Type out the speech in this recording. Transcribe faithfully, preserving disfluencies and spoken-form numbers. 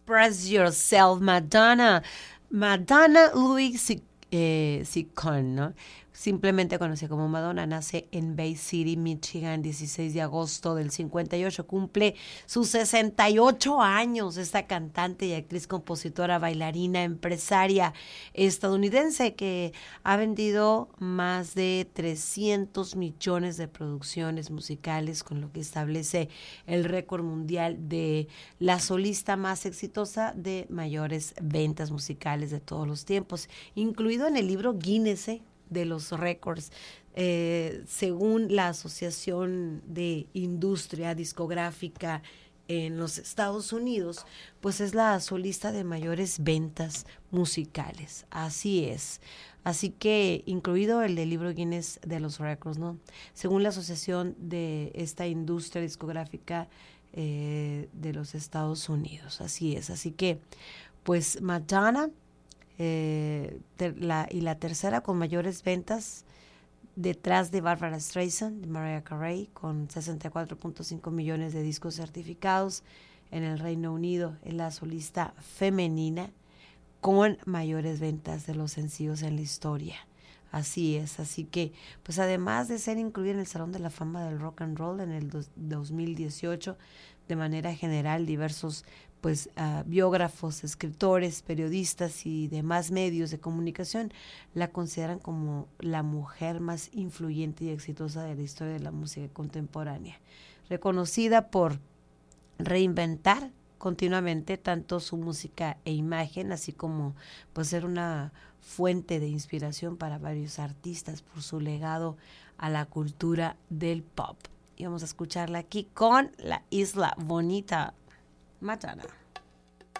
Express Yourself, Madonna. Madonna Louise eh, Sicon, ¿no? Simplemente conocida como Madonna, nace en Bay City, Michigan, dieciséis de agosto del cincuenta y ocho. Cumple sus sesenta y ocho años. Esta cantante y actriz, compositora, bailarina, empresaria estadounidense que ha vendido más de trescientos millones de producciones musicales, con lo que establece el récord mundial de la solista más exitosa de mayores ventas musicales de todos los tiempos, incluido en el libro Guinness, ¿eh? de los récords, eh, según la Asociación de Industria Discográfica en los Estados Unidos, pues es la solista de mayores ventas musicales. Así es. Así que incluido el del libro Guinness de los récords, ¿no? Según la Asociación de esta Industria Discográfica eh, de los Estados Unidos. Así es. Así que, pues Madonna, Eh, ter, la, y la tercera con mayores ventas detrás de Barbara Streisand, de Mariah Carey, con sesenta y cuatro punto cinco millones de discos certificados en el Reino Unido. Es la solista femenina con mayores ventas de los sencillos en la historia. Así es, así que pues además de ser incluida en el Salón de la Fama del Rock and Roll en el dos, dos mil dieciocho, de manera general diversos pues uh, biógrafos, escritores, periodistas y demás medios de comunicación la consideran como la mujer más influyente y exitosa de la historia de la música contemporánea, reconocida por reinventar continuamente tanto su música e imagen, así como pues ser una fuente de inspiración para varios artistas por su legado a la cultura del pop. Y vamos a escucharla aquí con La Isla Bonita, Madonna.